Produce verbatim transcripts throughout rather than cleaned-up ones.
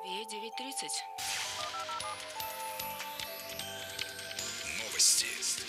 Москве девять тридцать. Новости.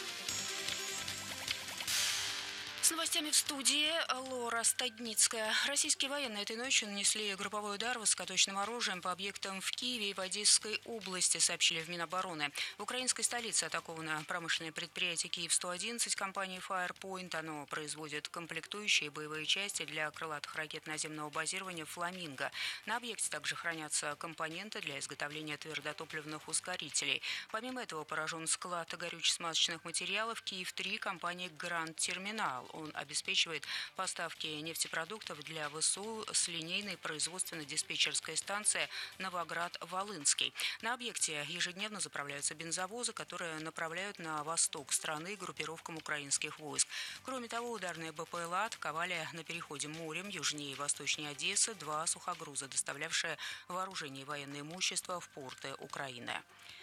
С новостями в студии Лора Стадницкая. Российские военные этой ночью нанесли групповой удар высокоточным оружием по объектам в Киеве и в Одесской области, сообщили в Минобороны. В украинской столице атаковано промышленное предприятие Киев сто одиннадцать компании Firepoint. Оно производит комплектующие боевые части для крылатых ракет наземного базирования «Фламинго». На объекте также хранятся компоненты для изготовления твердотопливных ускорителей. Помимо этого поражен склад горюче-смазочных материалов Киев-три компании «Гранд Терминал». Он обеспечивает поставки нефтепродуктов для ВСУ с линейной производственно-диспетчерской станции Новоград-Волынский. На объекте ежедневно заправляются бензовозы, которые направляют на восток страны группировкам украинских войск. Кроме того, ударные БПЛА атаковали на переходе морем южнее и восточнее Одессы два сухогруза, доставлявшие вооружение и военное имущество в порты Украины.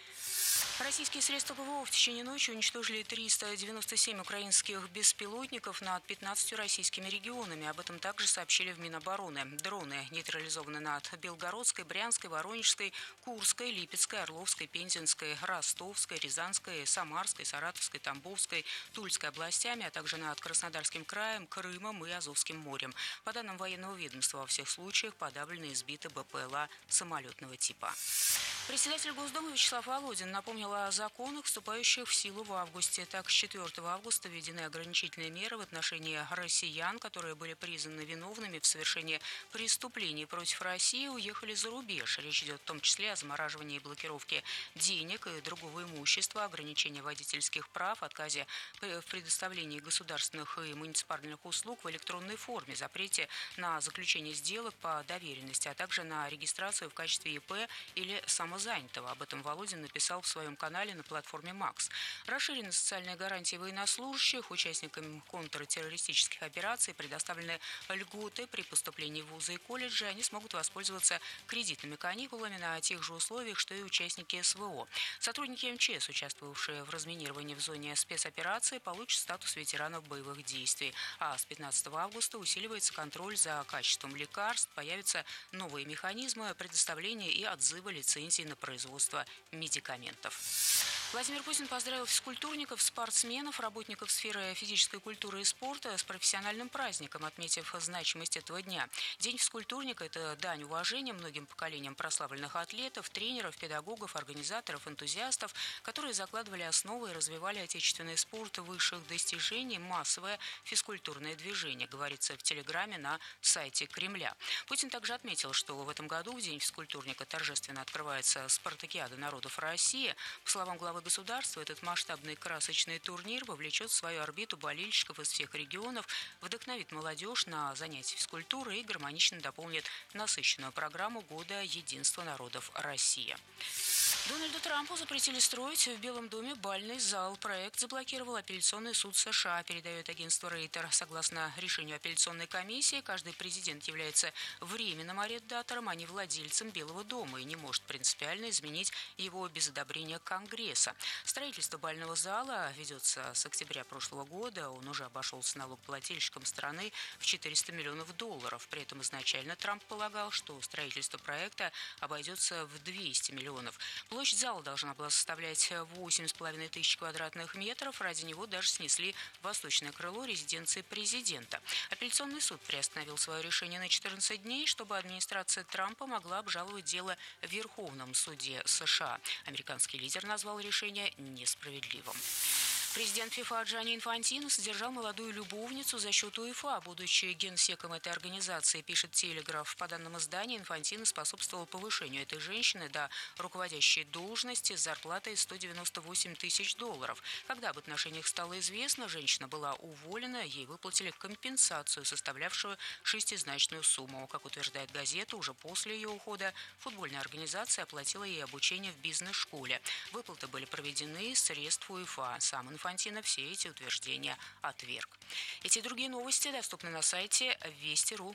Российские средства ПВО в течение ночи уничтожили триста девяносто семь украинских беспилотников над пятнадцатью российскими регионами. Об этом также сообщили в Минобороны. Дроны нейтрализованы над Белгородской, Брянской, Воронежской, Курской, Липецкой, Орловской, Пензенской, Ростовской, Рязанской, Самарской, Саратовской, Тамбовской, Тульской областями, а также над Краснодарским краем, Крымом и Азовским морем. По данным военного ведомства, во всех случаях подавлены и сбиты БПЛА самолетного типа. Председатель Госдумы Вячеслав Володин напомнил о законах, вступающих в силу в августе. Так, с четвёртого августа введены ограничительные меры в отношении россиян, которые были признаны виновными в совершении преступлений против России и уехали за рубеж. Речь идет в том числе о замораживании и блокировке денег и другого имущества, ограничении водительских прав, отказе в предоставлении государственных и муниципальных услуг в электронной форме, запрете на заключение сделок по доверенности, а также на регистрацию в качестве ИП или самозанятого. Об этом Володин написал в своем канале на платформе «Макс». Расширены социальные гарантии военнослужащих, участникам контртеррористических операций предоставлены льготы при поступлении в вузы и колледжи. Они смогут воспользоваться кредитными каникулами на тех же условиях, что и участники СВО. Сотрудники МЧС, участвовавшие в разминировании в зоне спецоперации, получат статус ветеранов боевых действий. А с пятнадцатого августа усиливается контроль за качеством лекарств, появятся новые механизмы предоставления и отзыва лицензий на производство медикаментов. Владимир Путин поздравил физкультурников, спортсменов, работников сферы физической культуры и спорта с профессиональным праздником, отметив значимость этого дня. День физкультурника – это дань уважения многим поколениям прославленных атлетов, тренеров, педагогов, организаторов, энтузиастов, которые закладывали основы и развивали отечественный спорт высших достижений, массовое физкультурное движение, говорится в телеграме на сайте Кремля. Путин также отметил, что в этом году в День физкультурника торжественно открывается Спартакиада народов России. По словам главы государства, этот масштабный красочный турнир вовлечет в свою орбиту болельщиков из всех регионов, вдохновит молодежь на занятия физкультурой и гармонично дополнит насыщенную программу года единства народов России. Дональду Трампу запретили строить в Белом доме бальный зал. Проект заблокировал апелляционный суд США, передает агентство Рейтер. Согласно решению апелляционной комиссии, каждый президент является временным арендатором, а не владельцем Белого дома и не может принципиально изменить его без одобрения Конгресса. Строительство бального зала ведется с октября прошлого года. Он уже обошелся налогоплательщикам страны в четыреста миллионов долларов. При этом изначально Трамп полагал, что строительство проекта обойдется в двести миллионов. Площадь зала должна была составлять восемь с половиной тысяч квадратных метров. Ради него даже снесли восточное крыло резиденции президента. Апелляционный суд приостановил свое решение на четырнадцать дней, чтобы администрация Трампа могла обжаловать дело в Верховном суде США. Американский лидер назвал решение несправедливым. Президент ФИФА Джанни Инфантино содержал молодую любовницу за счет УЕФА, будучи генсеком этой организации, пишет «Телеграф». По данным издания, Инфантино способствовал повышению этой женщины до руководящей должности с зарплатой сто девяносто восемь тысяч долларов. Когда об отношениях стало известно, женщина была уволена, ей выплатили компенсацию, составлявшую шестизначную сумму. Как утверждает газета, уже после ее ухода футбольная организация оплатила ей обучение в бизнес-школе. Выплаты были проведены из средств УЕФА. Сам Инфантино все эти утверждения отверг. Эти и другие новости доступны на сайте вести точка ру.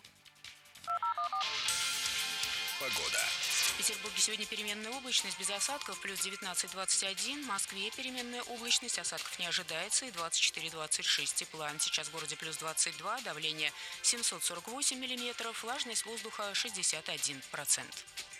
Погода. В Петербурге сегодня переменная облачность без осадков, плюс девятнадцать - двадцать один. В Москве переменная облачность, осадков не ожидается, и двадцать четыре - двадцать шесть тепла. Сейчас в городе плюс двадцать два, давление семьсот сорок восемь миллиметров, влажность воздуха шестьдесят один процент.